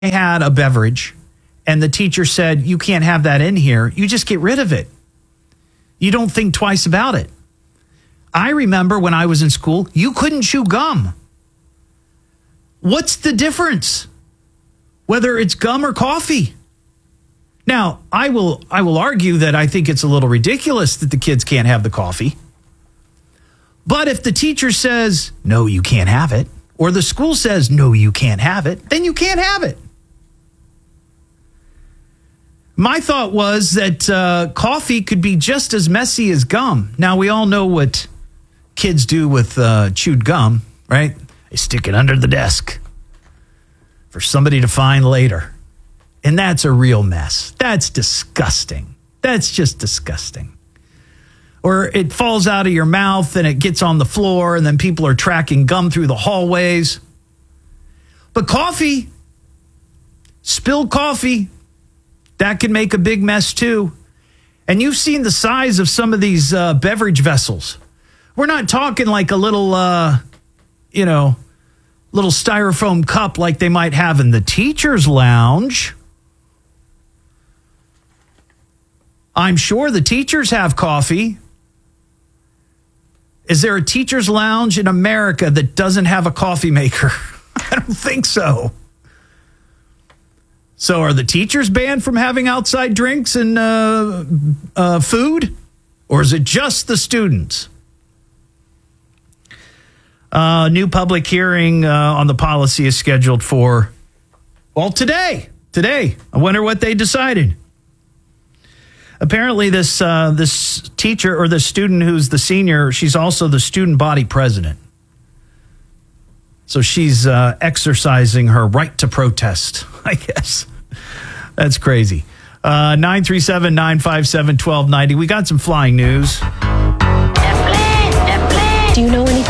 had a beverage and the teacher said, you can't have that in here, you just get rid of it. You don't think twice about it. I remember when I was in school, you couldn't chew gum. What's the difference? Whether it's gum or coffee. Now, I will argue that I think it's a little ridiculous that the kids can't have the coffee. But if the teacher says, no, you can't have it, or the school says, no, you can't have it, then you can't have it. My thought was that coffee could be just as messy as gum. Now, we all know what kids do with chewed gum, right? They stick it under the desk for somebody to find later. And that's a real mess. That's disgusting. That's just disgusting. Or it falls out of your mouth and it gets on the floor and then people are tracking gum through the hallways. But coffee, spilled coffee, that can make a big mess too. And you've seen the size of some of these beverage vessels. We're not talking like a little, little styrofoam cup like they might have in the teacher's lounge. I'm sure the teachers have coffee. Is there a teacher's lounge in America that doesn't have a coffee maker? I don't think so. So are the teachers banned from having outside drinks and food? Or is it just the students? New public hearing on the policy is scheduled for, today. Today. I wonder what they decided. Apparently this teacher or the student who's the senior, she's also the student body president. So she's exercising her right to protest, I guess. That's crazy. 937-957-1290. We got some flying news.